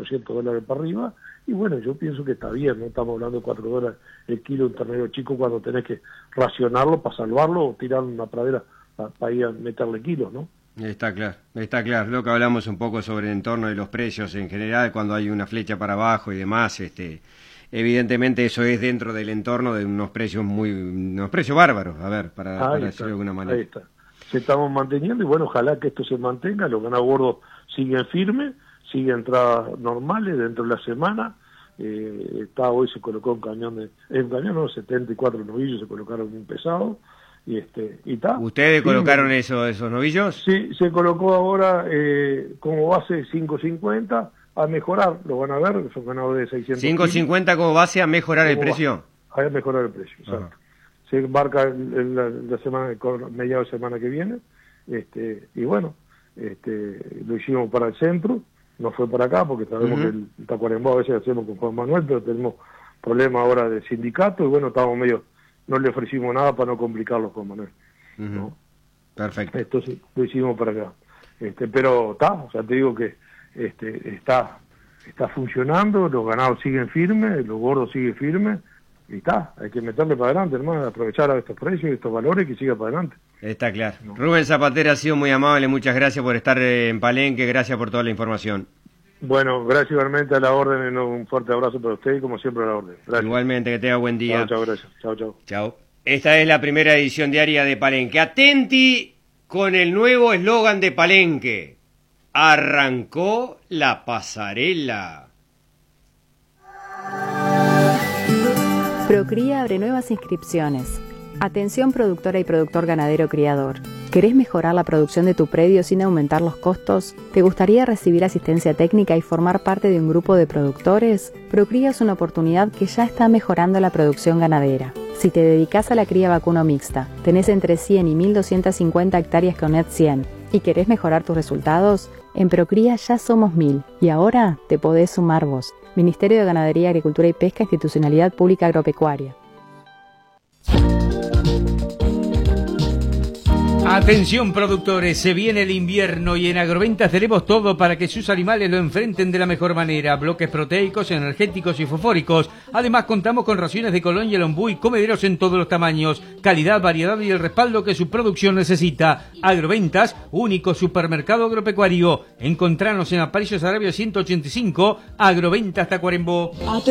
$400 para arriba, y bueno, yo pienso que está bien, no estamos hablando de $4 el kilo de un ternero chico cuando tenés que racionarlo para salvarlo o tirar una pradera para ir a meterle kilos, ¿no? Está claro. Lo que hablamos un poco sobre el entorno de los precios en general, cuando hay una flecha para abajo y demás, evidentemente eso es dentro del entorno de unos precios bárbaros, a ver, para decirlo de alguna manera. Ahí está. Se estamos manteniendo y bueno, ojalá que esto se mantenga, los ganados gordos siguen firmes, siguen entradas normales dentro de la semana. Hoy se colocó un cañón 74 novillos se colocaron bien pesados. Y está. ¿Ustedes colocaron esos novillos? Sí, se colocó ahora como base 5.50 a mejorar, lo van a ver, son ganados de 600 5.50 como base a mejorar el precio. A mejorar el precio, exacto. Se embarca en la semana, mediados de semana que viene, y bueno, lo hicimos para el centro, no fue para acá, porque sabemos que el Tacuarembó a veces hacemos con Juan Manuel, pero tenemos problemas ahora de sindicato, y bueno, estamos no le ofrecimos nada para no complicarlo con Manuel. ¿No? Perfecto. Entonces lo hicimos para acá. Pero te digo que está funcionando, los ganados siguen firmes, los gordos siguen firmes, y hay que meterle para adelante, hermano, aprovechar a estos precios y estos valores y que siga para adelante. Está claro. ¿No? Rubén Zapatero ha sido muy amable, muchas gracias por estar en Palenque, gracias por toda la información. Bueno, gracias igualmente a la orden, un fuerte abrazo para usted y como siempre a la orden. Gracias. Igualmente, que tenga buen día. Chao, gracias. Chao. Chao. Esta es la primera edición diaria de Palenque. Atenti con el nuevo eslogan de Palenque. Arrancó la pasarela. Procría abre nuevas inscripciones. Atención productora y productor ganadero criador. ¿Querés mejorar la producción de tu predio sin aumentar los costos? ¿Te gustaría recibir asistencia técnica y formar parte de un grupo de productores? Procría es una oportunidad que ya está mejorando la producción ganadera. Si te dedicas a la cría vacuno mixta, tenés entre 100 y 1.250 hectáreas con NET 100 y querés mejorar tus resultados, en Procría ya somos 1.000 y ahora te podés sumar vos. Ministerio de Ganadería, Agricultura y Pesca, Institucionalidad Pública Agropecuaria. Atención productores, se viene el invierno y en Agroventas tenemos todo para que sus animales lo enfrenten de la mejor manera. Bloques proteicos, energéticos y fosfóricos. Además contamos con raciones de colón y el ombú y comederos en todos los tamaños. Calidad, variedad y el respaldo que su producción necesita. Agroventas, único supermercado agropecuario. Encontranos en Aparicio Sarabia 185, Agroventas Tacuarembó.